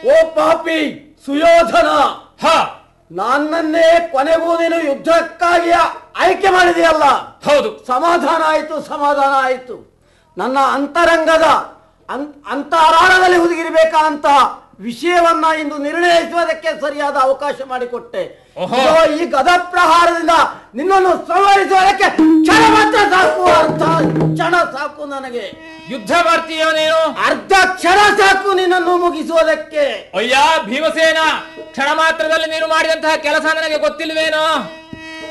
ಓ ಪಾಪಿ ಸುಯೋಧನ, ನನ್ನನ್ನೇ ಕೊನೆಗೂ ನೀನು ಯುದ್ಧಕ್ಕಾಗಿ ಆಯ್ಕೆ ಮಾಡಿದೆಯಲ್ಲ. ಹೌದು, ಸಮಾಧಾನ ಆಯಿತು, ಸಮಾಧಾನ ಆಯಿತು. ನನ್ನ ಅಂತರಂಗದ ಅಂತರಾಳದಲ್ಲಿ ಹುದುಗಿರಬೇಕಾ ಅಂತ ವಿಷಯವನ್ನ ಇಂದು ನಿರ್ಣಯಿಸುವುದಕ್ಕೆ ಸರಿಯಾದ ಅವಕಾಶ ಮಾಡಿಕೊಟ್ಟೆ. ಈ ಗದ ಪ್ರಹಾರದಿಂದ ನಿನ್ನನ್ನು ಸಂಹರಿಸುವುದಕ್ಕೆ ಕ್ಷಣ ಮಾತ್ರ ಸಾಕು, ಅರ್ಧ ಕ್ಷಣ ಸಾಕು ನನಗೆ. ಯುದ್ಧ ಮಾಡ್ತೀಯೋ ನೀನು? ಅರ್ಧ ಕ್ಷಣ ಸಾಕು ನಿನ್ನನ್ನು ಮುಗಿಸುವುದಕ್ಕೆ. ಅಯ್ಯ ಭೀಮಸೇನ, ಕ್ಷಣ ಮಾತ್ರದಲ್ಲಿ ನೀನು ಮಾಡಿದಂತಹ ಕೆಲಸ ನನಗೆ ಗೊತ್ತಿಲ್ವೇನೋ?